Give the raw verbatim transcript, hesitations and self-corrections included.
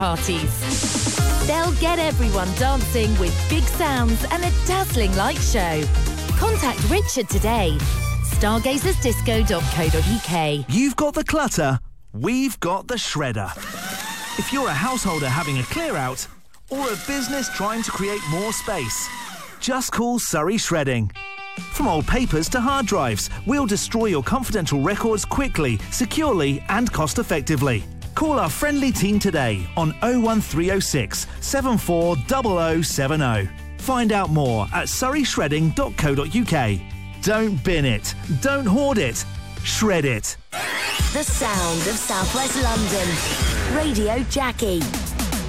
parties. They'll get everyone dancing with big sounds and a dazzling light show. Contact Richard today. stargazers disco dot co dot uk. You've got the clutter, we've got the shredder. If you're a householder having a clear out or a business trying to create more space, just call Surrey Shredding. From old papers to hard drives, we'll destroy your confidential records quickly, securely and cost-effectively. Call our friendly team today on oh one three oh six, seven four zero zero seven zero. Find out more at surrey shredding dot co dot uk. Don't bin it, don't hoard it, shred it. The sound of South West London. Radio Jackie.